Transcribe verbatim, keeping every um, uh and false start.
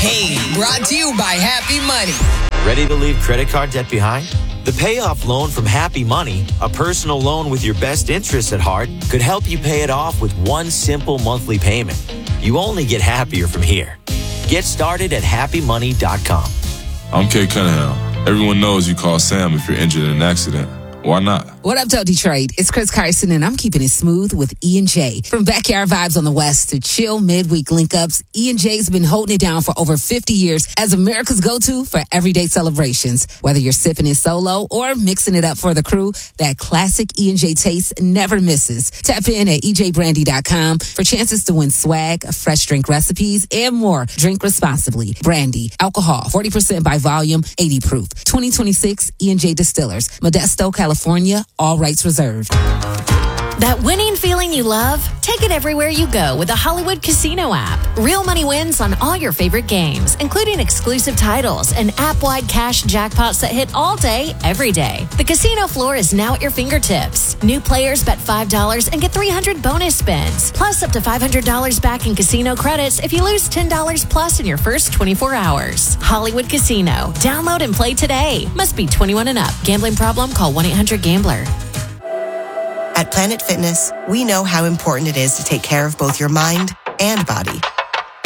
Hey, brought to you by Happy Money. Ready to leave credit card debt behind? The payoff loan from Happy Money, a personal loan with your best interests at heart, could help you pay it off with one simple monthly payment. You only get happier from here. Get started at happy money dot com. I'm Kay Cunningham. Everyone knows you call Sam if you're injured in an accident. Why not? What up, though, Detroit? It's Chris Carson, and I'm keeping it smooth with E and J. From backyard vibes on the West to chill midweek link-ups, E and J's been holding it down for over fifty years as America's go-to for everyday celebrations. Whether you're sipping it solo or mixing it up for the crew, that classic E and J taste never misses. Tap in at e j brandy dot com for chances to win swag, fresh drink recipes, and more. Drink responsibly. Brandy, alcohol, forty percent by volume, eighty proof. twenty twenty-six E and J Distillers, Modesto, California. California, all rights reserved. That winning feeling you love? Take it everywhere you go with the Hollywood Casino app. Real money wins on all your favorite games, including exclusive titles and app-wide cash jackpots that hit all day, every day. The casino floor is now at your fingertips. New players bet five dollars and get three hundred bonus spins, plus up to five hundred dollars back in casino credits if you lose ten dollars plus in your first twenty-four hours. Hollywood Casino. Download and play today. Must be twenty-one and up. Gambling problem? Call one eight hundred gambler. At Planet Fitness, we know how important it is to take care of both your mind and body.